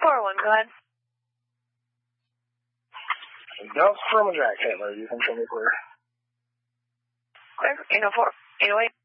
401, go ahead. Delta from a Jack Taylor, you can show me clear. Clear, 804, 808.